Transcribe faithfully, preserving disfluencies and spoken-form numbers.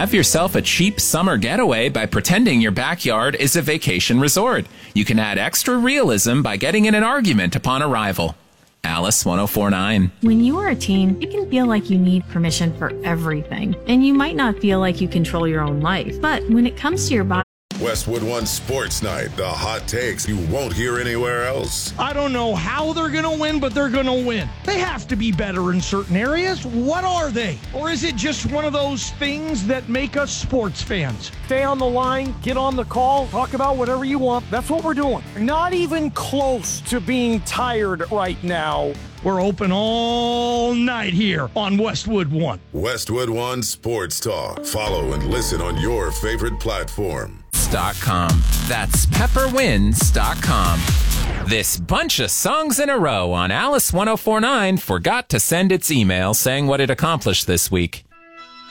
Have yourself a cheap summer getaway by pretending your backyard is a vacation resort. You can add extra realism by getting in an argument upon arrival. Alice one oh four point nine. When you are a teen, you can feel like you need permission for everything, and you might not feel like you control your own life. But when it comes to your body, Westwood One Sports Night, the hot takes you won't hear anywhere else. I don't know how they're going to win, but they're going to win. They have to be better in certain areas. What are they? Or is it just one of those things that make us sports fans? Stay on the line, get on the call, talk about whatever you want. That's what we're doing. Not even close to being tired right now. We're open all night here on Westwood One. Westwood One Sports Talk. Follow and listen on your favorite platform. Dot com. That's pepper winds dot com. This bunch of songs in a row on Alice one oh four point nine forgot to send its email saying what it accomplished this week.